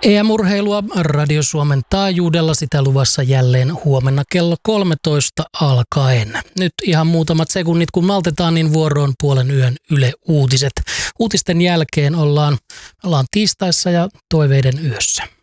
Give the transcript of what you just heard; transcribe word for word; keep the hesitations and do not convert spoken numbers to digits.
E M-urheilua Radio Suomen taajuudella, sitä luvassa jälleen huomenna kello kolmetoista alkaen. Nyt ihan muutamat sekunnit kun maltetaan, niin vuoroon puolen yön Yle Uutiset. Uutisten jälkeen ollaan, ollaan tiistaissa ja toiveiden yössä.